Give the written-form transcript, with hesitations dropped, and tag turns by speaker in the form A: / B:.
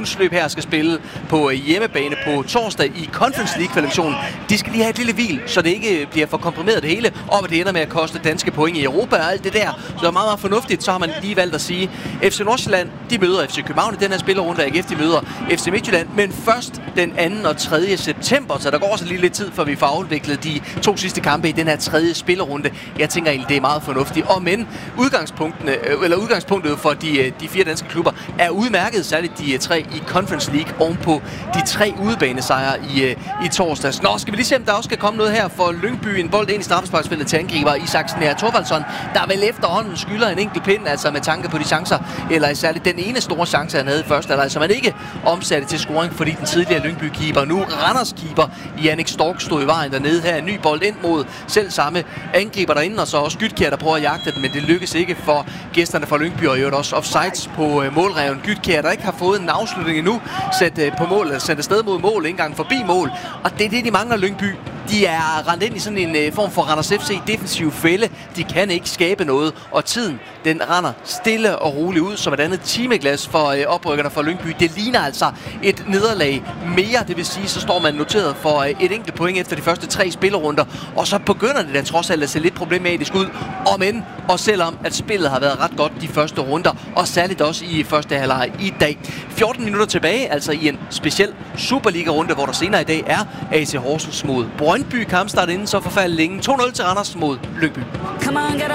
A: ugens løb her skal spille på hjemmebane på torsdag i Conference League-kvalifikationen. De skal lige have et lille hvil, så det ikke bliver for komprimeret det hele, og det ender med at koste danske point i Europa og alt det der. Så det er meget, meget fornuftigt. Så har man lige valgt at sige, FC Nordsjælland, de møder FC København i den her spillerunde, og AGF, de møder FC Midtjylland, men først den 2. og 3. september, så der går også lige lidt tid, før vi får afviklet de 2 sidste kampe i den her 3. spillerunde. Jeg tænker egentlig, det er meget fornuftigt. Og men udgangspunktet for de 4 danske klubber er udmærket, særligt de 3 i Conference League ovenpå de 3 udebanesejre i torsdags. Nå, skal vi lige se, om der også skal komme noget her for Lyngby. En bold ind i straffesparksfeltet til angriber Isaksen Nær Thorvaldsson, der vel efterhånden skylder en enkelt pind, altså med tanke på de chancer, eller særligt den ene store chance, han havde først, altså man ikke omsatte til scoring, fordi den tidligere Lyngby-keeper, nu Randers-keeper Jannik Stork, stod i vejen dernede her. En ny bold ind mod selv samme angriber derinde, og så også Gytkjær, der prøver at jagte den, men det lykkes ikke for gæsterne fra Lyngby, og jo også offsides på målreven. Gytkjær, der ikke har fået en afslutning endnu, sendt afsted mod mål, ikke engang forbi mål, og det er det, de mangler Lyngby. De er rendt ind i sådan en form for Randers FC defensiv fælde. De kan ikke skabe noget, og tiden den render stille og roligt ud som et andet timeglas for oprykkerne fra Lyngby. Det ligner altså et nederlag mere, det vil sige, så står man noteret for et enkelt point efter de første 3 spillerunder, og så begynder det da trods alt at se lidt problematisk ud, og selvom at spillet har været ret godt de første runder, og særligt også i første halvleg i dag. 14 minutter tilbage, altså i en speciel Superliga-runde, hvor der senere i dag er AC Horsens mod Brøndby. Kampstart inden så forfaldet længe. 2-0 til Randers mod Lyngby.